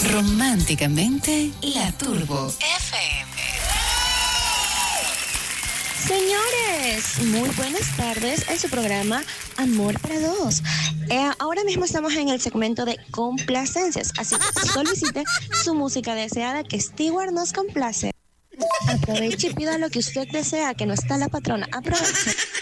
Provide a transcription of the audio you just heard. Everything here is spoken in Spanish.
Románticamente La Turbo FM. Señores, muy buenas tardes en su programa Amor para Dos. Ahora mismo estamos en el segmento de complacencias, así que solicite su música deseada que Stewart nos complace. Aproveche y pida lo que usted desea, que no está la patrona. Aproveche.